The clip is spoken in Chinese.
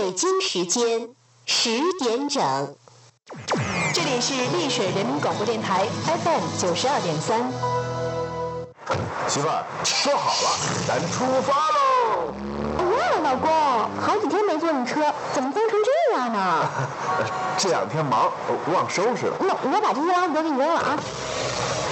北京时间10点整，这里是丽水人民广播电台 FM 92.3。 媳妇儿，说好了，咱出发喽！ 哎呀，老公，好几天没坐你车，怎么脏成这样呢？ 这2天忙，忘收拾了。 那我把这些垃圾都给你扔了啊。